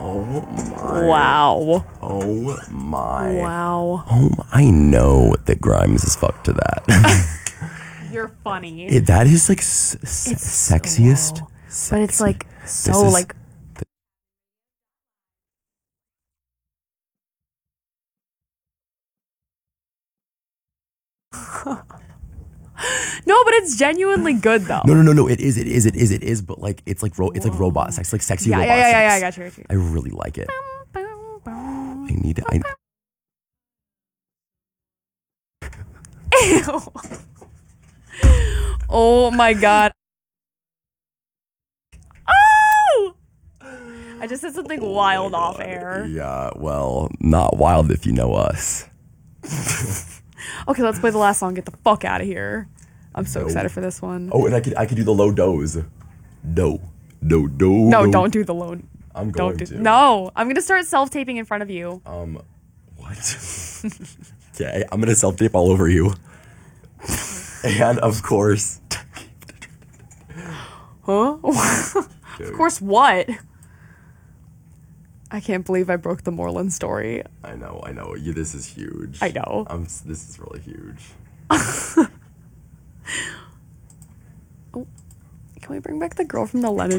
Oh my. Wow. Oh my. Wow. I know that Grimes is fucked to that. You're funny. That is like It's sexiest. so- but it's like so This is- like. No, but it's genuinely good though. No. It is. But like, it's like it's like robot sex, like sexy robot sex. Yeah. I got you. I really like it. I need it. Ew. Oh my god. Oh! I just said something wild off air. Yeah, well, not wild if you know us. Okay, let's play the last song. Get the fuck out of here. I'm so excited for this one. Oh, and I could do the low does. Do. No, don't do the loan. I'm going to. No, I'm gonna start self-taping in front of you. What? Okay, I'm gonna self-tape all over you. And of course. Huh? Of course, what? I can't believe I broke the Moreland story. I know. This is huge. I know. This is really huge. Oh, can we bring back the girl from the Leonard